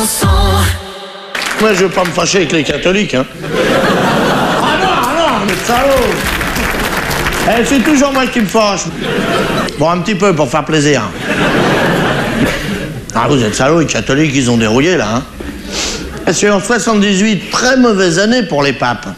chanson. Moi, je veux pas me fâcher avec les catholiques, hein. Ah non, mais salaud. Eh, c'est toujours moi qui me fâche. Bon, un petit peu pour faire plaisir. Ah, vous êtes salauds, les catholiques, ils ont dérouillé, là, hein. C'est en 78, très mauvaise année pour les papes.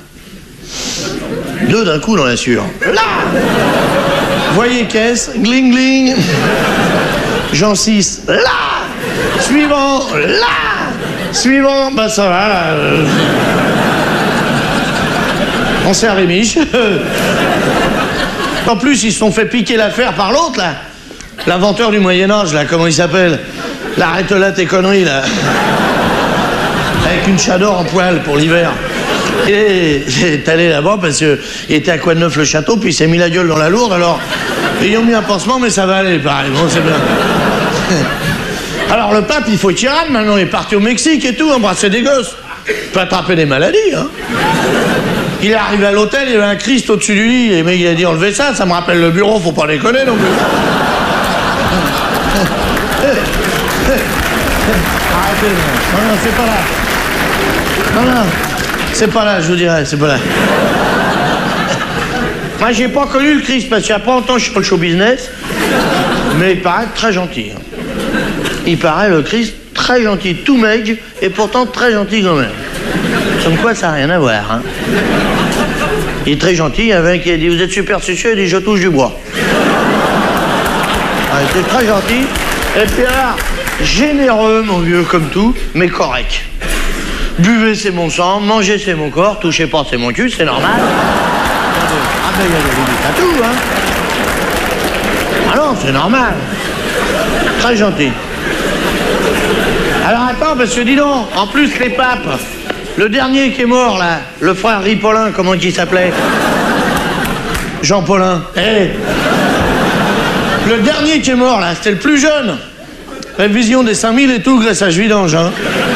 2 d'un coup, dans la sueur. Là! Voyez caisse, gling gling. Jean 6, là! Suivant, là! Suivant, bah ça va. On s'est à Rémiche. En plus, ils se sont fait piquer l'affaire par l'autre, là. L'inventeur du Moyen-Âge, là, comment il s'appelle? Arrête là tes conneries, là. Avec une chador en poil pour l'hiver. Et j'étais allé là-bas parce qu'il était à Coineuf le château, puis il s'est mis la gueule dans la lourde, alors ils ont mis un pansement, mais ça va aller, pareil, bon, c'est bien. Alors le pape, il faut qu'il rame maintenant, il est parti au Mexique et tout, embrasser des gosses. Il peut attraper des maladies, hein. Il est arrivé à l'hôtel, il y avait un Christ au-dessus du lit, et le mec il a dit enlevez ça, ça me rappelle le bureau, faut pas déconner non plus. Arrêtez, non, c'est pas là. Non, c'est pas là, je vous dirais, c'est pas là. Moi, j'ai pas connu le Christ, parce qu'il y a pas longtemps, je suis pas le show business, mais il paraît très gentil. Il paraît, le Christ, très gentil, tout maigre, et pourtant très gentil quand même. Comme quoi, ça n'a rien à voir, hein. Il est très gentil, il y avait un qui a dit, vous êtes superstitieux, il dit, je touche du bois. Ah, il était très gentil, et puis alors, généreux, mon vieux, comme tout, mais correct. Buvez, c'est mon sang, mangez, c'est mon corps, touchez pas, c'est mon cul, c'est normal. Ah ben, il y a des limites à tout, hein. Ah non, c'est normal. Très gentil. Alors attends, parce que dis donc, en plus les papes, le dernier qui est mort, là, le frère Ripollin, comment il s'appelait? Jean Paulin. Eh, le dernier qui est mort, là, c'était le plus jeune. Révision des 5000 et tout, graissage vidange, hein.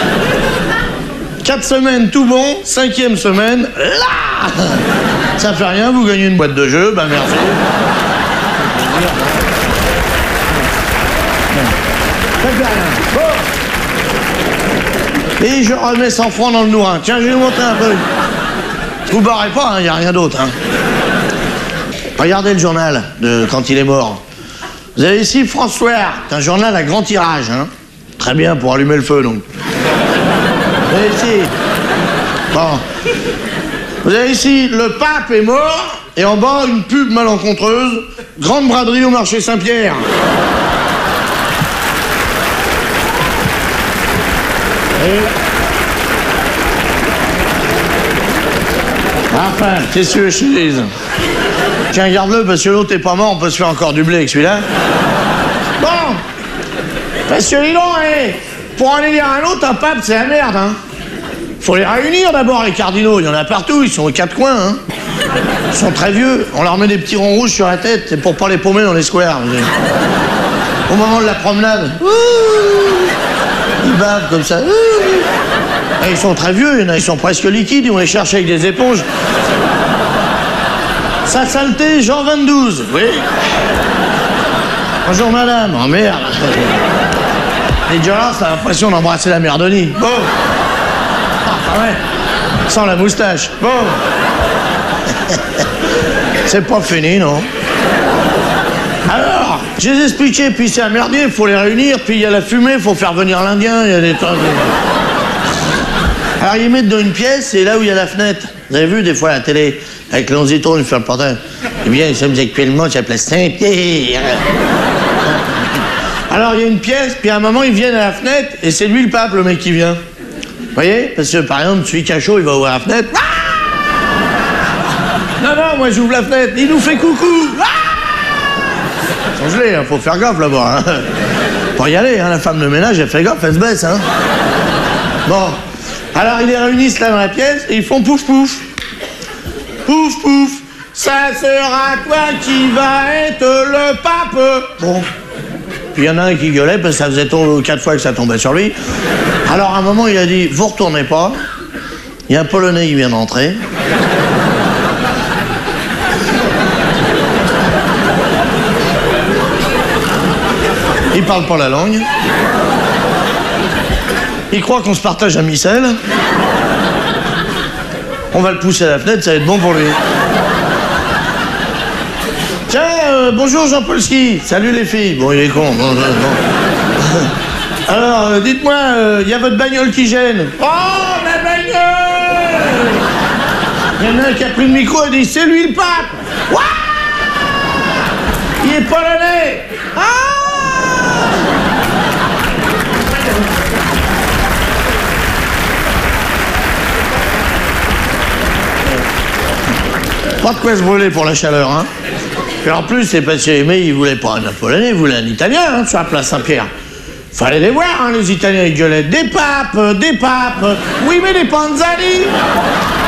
4 semaines, tout bon. 5e semaine, là! Ça fait rien, vous gagnez une boîte de jeu, ben merci. Ça fait rien. Bon. Et je remets 100 francs dans le nourrin. Tiens, je vais vous montrer un peu. Vous barrez pas, il n'y a rien d'autre, hein. Regardez le journal de quand il est mort. Vous avez ici France Soir, c'est un journal à grand tirage, hein. Très bien pour allumer le feu, donc. Vous avez ici. Bon. Vous avez ici, le pape est mort, et en bas, une pub malencontreuse, grande braderie au marché Saint-Pierre. Et... enfin, qu'est-ce que je te dise? Tiens, garde-le, parce que l'autre est pas mort, on peut se faire encore du blé avec celui-là. Bon. Parce que dis donc, pour en élire un autre, un pape, c'est la merde, hein. Faut les réunir d'abord, les cardinaux. Il y en a partout, ils sont aux 4 coins, hein. Ils sont très vieux. On leur met des petits ronds rouges sur la tête, c'est pour pas les paumer dans les squares. Au moment de la promenade, ils bavent comme ça. Et ils sont très vieux, il y en a, ils sont presque liquides, on les cherche avec des éponges. Sa saleté, Jean 22, oui. Bonjour madame, oh merde. Les Jolas, t'as l'impression d'embrasser la mère Denis. Bon. Ah ouais. Sans la moustache. Bon. C'est pas fini, non? Alors, je les ai expliqué, puis c'est un merdier, il faut les réunir, puis il y a la fumée, il faut faire venir l'Indien, il y a des trucs. Alors ils mettent dans une pièce, c'est là où il y a la fenêtre. Vous avez vu des fois à la télé, avec l'onziton, il fait le portail. Eh bien, nous sommes actuellement sur la place Saint-Pierre. Alors il y a une pièce, puis à un moment ils viennent à la fenêtre, et c'est lui le pape, le mec qui vient. Vous voyez? Parce que par exemple, celui qui a chaud, il va ouvrir la fenêtre. Ah non, moi j'ouvre la fenêtre, il nous fait coucou. Sans gelé, hein, faut faire gaffe là-bas. Hein. Faut y aller, hein, la femme de ménage, elle fait gaffe, elle se baisse. Hein. Bon. Alors ils les réunissent là dans la pièce et ils font pouf pouf. Pouf pouf. Ça sera toi qui va être le pape. Bon. Puis il y en a un qui gueulait parce que ça faisait 4 fois que ça tombait sur lui. Alors à un moment il a dit, vous retournez pas. Il y a un Polonais qui vient d'entrer. Il parle pas la langue. Il croit qu'on se partage un missel. On va le pousser à la fenêtre, ça va être bon pour lui. Tiens, bonjour Jean-Polski. Salut les filles. Bon, il est con. Bon. Alors, dites-moi, il y a votre bagnole qui gêne. Oh, ma bagnole! Il y en a un qui a pris le micro et dit, c'est lui le pape! Ouah! Il est polonais! Ah! Pas de quoi se brûler pour la chaleur, hein? Et en plus, c'est parce qu'Aimé, il voulait pas un Polonais, il voulait un Italien, hein, sur la place Saint-Pierre. Fallait les voir, hein, les Italiens, ils gueulaient des papes, oui, mais des panzani!